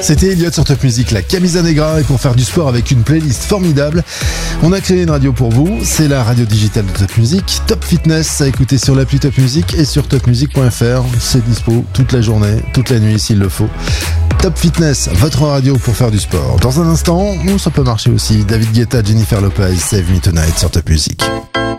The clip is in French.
C'était Elliott sur Top Music, la Camisa Negra, et pour faire du sport avec une playlist formidable, on a créé une radio pour vous, c'est la radio digitale de Top Music, Top Fitness, à écouter sur l'appli Top Music et sur topmusic.fr, c'est dispo toute la journée, toute la nuit s'il le faut. Top Fitness, votre radio pour faire du sport. Dans un instant, ça peut marcher aussi, David Guetta, Jennifer Lopez, Save Me Tonight sur Top Music.